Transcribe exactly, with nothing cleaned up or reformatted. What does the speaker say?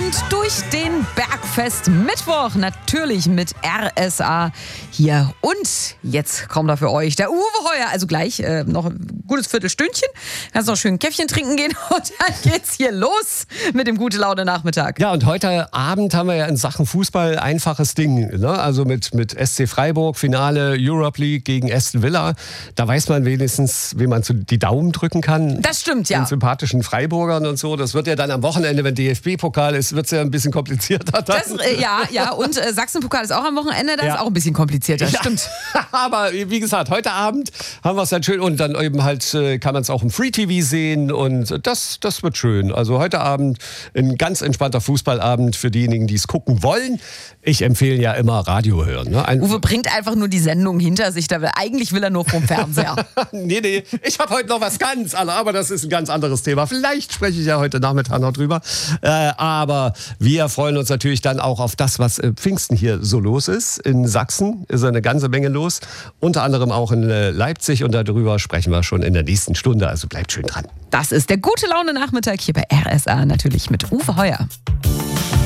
durch den Bergfest Mittwoch, natürlich mit R S A hier. Und jetzt kommt er für euch, der Uwe Heuer. Also gleich äh, noch ein gutes Viertelstündchen. Kannst noch schön ein Käffchen trinken gehen und dann geht's hier los mit dem Gute-Laune-Nachmittag. Ja, und heute Abend haben wir ja in Sachen Fußball einfaches Ding. Ne? Also mit, mit S C Freiburg, Finale Europe League gegen Aston Villa. Da weiß man wenigstens, wie man zu die Daumen drücken kann. Das stimmt, ja. Den sympathischen Freiburgern und so. Das wird ja dann am Wochenende, wenn D F B-Pokal ist, wird es ja ein bisschen komplizierter. Das, äh, ja, ja, und äh, Sachsen-Pokal ist auch am Wochenende, das Ja. ist auch ein bisschen komplizierter, Ja. stimmt. Aber wie gesagt, heute Abend haben wir es dann schön und dann eben halt äh, kann man es auch im Free-T V sehen und das, das wird schön. Also heute Abend ein ganz entspannter Fußballabend für diejenigen, die es gucken wollen. Ich empfehle ja immer Radio hören. Ne? Ein Uwe bringt einfach nur die Sendung hinter sich, da will, eigentlich will er nur vom Fernseher. nee, nee, ich habe heute noch was ganz anderes, aber das ist ein ganz anderes Thema. Vielleicht spreche ich ja heute Nachmittag noch drüber. Äh, aber wir freuen uns natürlich dann auch auf das, was äh, Pfingsten hier so los ist. In Sachsen ist eine ganze Menge los, unter anderem auch in äh, Leipzig und darüber sprechen wir schon in der nächsten Stunde, also bleibt schön dran. Das ist der Gute-Laune-Nachmittag hier bei R S A, natürlich mit Uwe Heuer.